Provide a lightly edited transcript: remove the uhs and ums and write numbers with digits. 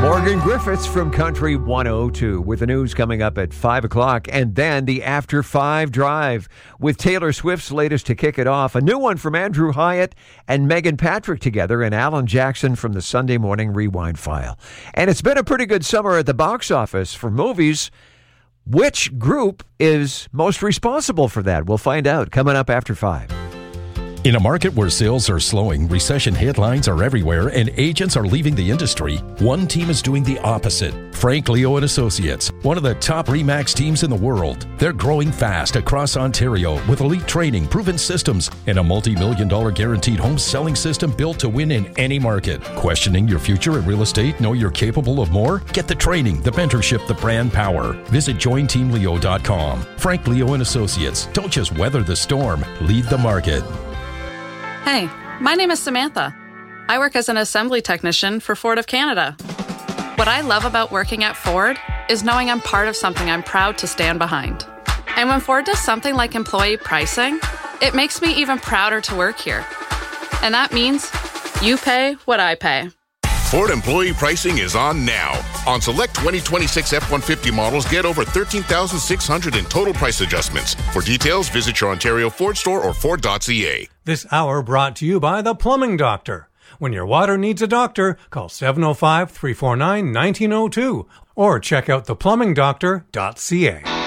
Morgan Griffiths from Country 102 with the news coming up at 5 o'clock, and then the After 5 Drive with Taylor Swift's latest to kick it off. A new one from Andrew Hyatt and Megan Patrick together, and Alan Jackson from the Sunday Morning Rewind File. And it's been a pretty good summer at the box office for movies. Which group is most responsible for that? We'll find out coming up after 5. In a market where sales are slowing, recession headlines are everywhere, and agents are leaving the industry, one team is doing the opposite. Frank Leo and Associates, one of the top RE/MAX teams in the world. They're growing fast across Ontario with elite training, proven systems, and a multi-million-dollar guaranteed home selling system built to win in any market. Questioning your future in real estate? Know you're capable of more? Get the training, the mentorship, the brand power. Visit jointeamleo.com. Frank Leo and Associates. Don't just weather the storm, lead the market. Hey, my name is Samantha. I work as an assembly technician for Ford of Canada. What I love about working at Ford is knowing I'm part of something I'm proud to stand behind. And when Ford does something like employee pricing, it makes me even prouder to work here. And that means you pay what I pay. Ford employee pricing is on now. On select 2026 F-150 models, get over $13,600 in total price adjustments. For details, visit your Ontario Ford store or Ford.ca. This hour brought to you by The Plumbing Doctor. When your water needs a doctor, call 705-349-1902 or check out theplumbingdoctor.ca.